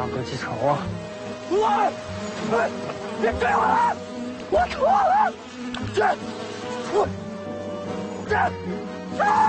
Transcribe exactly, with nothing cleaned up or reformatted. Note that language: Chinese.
大哥记仇啊！ 来，哎，别追我了，我错了，这，我，这，这。